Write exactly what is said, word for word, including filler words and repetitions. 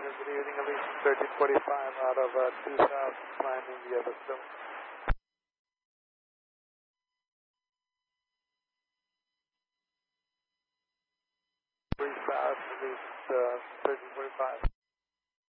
good evening, Elise. thirteen forty-five out of uh, two south, climbing the other still. three south, Elise, uh, thirteen forty-five.